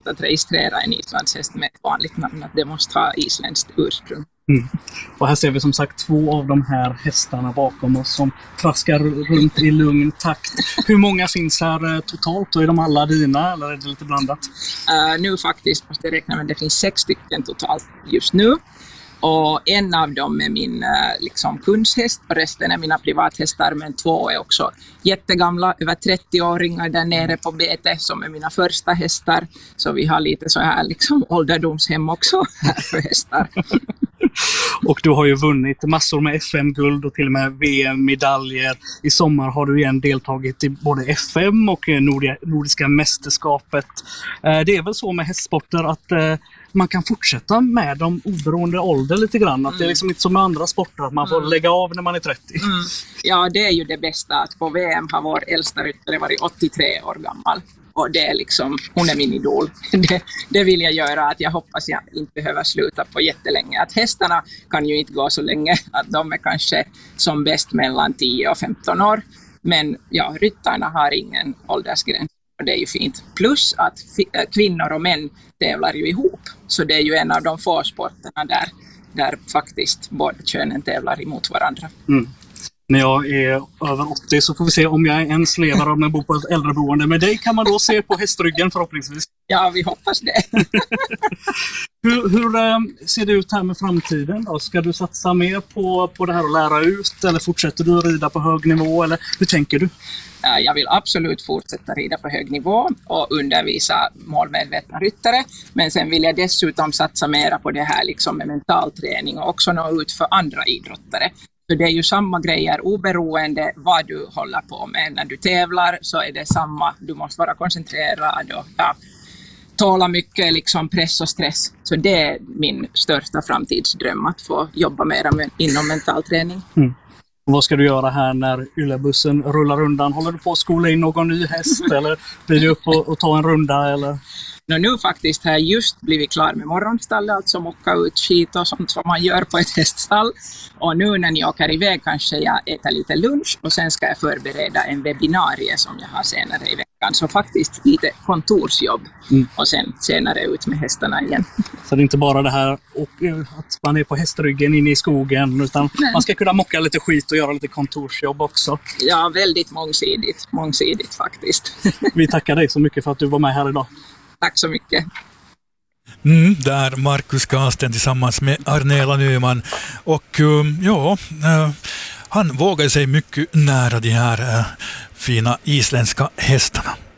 att registrera en islandshäst med ett vanligt namn, att det måste ha isländskt ursprung. Mm. Och här ser vi som sagt 2 av de här hästarna bakom oss som traskar runt i lugn takt. Hur många finns här totalt? Och är de alla dina eller är det lite blandat? Nu faktiskt måste jag räkna med att det finns 6 stycken totalt just nu. Och en av dem är min kundshäst och resten är mina privathästar, men 2 är också jättegamla, över 30-åringar där nere på bete som är mina första hästar. Så vi har lite så här ålderdomshem också här för hästar. Och du har ju vunnit massor med FM-guld och till och med VM-medaljer. I sommar har du igen deltagit i både FM och Nordiska mästerskapet. Det är väl så med hästsporter att man kan fortsätta med dem oberoende ålder lite grann. Att det är liksom inte som med andra sporter att man får lägga av när man är 30. Ja, det är ju det bästa. Att på VM har vår äldsta ryttare varit 83 år gammal. Och det är hon är min idol. Det vill jag göra, att jag hoppas jag inte behöver sluta på jättelänge. Att hästarna kan ju inte gå så länge, att de är kanske som bäst mellan 10 och 15 år. Men ja, ryttarna har ingen åldersgräns och det är ju fint. Plus att kvinnor och män tävlar ju ihop. Så det är ju en av de få sporterna där faktiskt båda könen tävlar emot varandra. Mm. När jag är över 80 så får vi se om jag ens lever om jag bor på ett äldreboende. Men dig kan man då se på hästryggen förhoppningsvis. Ja, vi hoppas det. Hur ser det ut här med framtiden då? Ska du satsa mer på det här att lära ut eller fortsätter du att rida på hög nivå? Eller hur tänker du? Jag vill absolut fortsätta rida på hög nivå och undervisa målmedvetna ryttare. Men sen vill jag dessutom satsa mera på det här med mental träning och också nå ut för andra idrottare. Så det är ju samma grejer oberoende vad du håller på med. När du tävlar så är det samma. Du måste vara koncentrerad och tåla mycket press och stress. Så det är min största framtidsdröm att få jobba mer inom mental träning. Mm. Vad ska du göra här när yllebussen rullar undan? Håller du på att skola in någon ny häst eller blir du upp och ta en runda? Eller? Nu faktiskt har jag just blivit klar med morgonstallet, alltså mocka ut skit och sånt som man gör på ett häststall. Och nu när ni åker iväg kanske jag äter lite lunch och sen ska jag förbereda en webbinarie som jag har senare i veckan. Så faktiskt lite kontorsjobb och sen senare ut med hästarna igen. Så det är inte bara det här att man är på hästryggen inne i skogen utan man ska kunna mocka lite skit och göra lite kontorsjobb också. Ja, väldigt mångsidigt faktiskt. Vi tackar dig så mycket för att du var med här idag. Tack så mycket. Där Markus Karlsten tillsammans med Arnela Nyman. Och han vågade sig mycket nära de här fina isländska hästarna.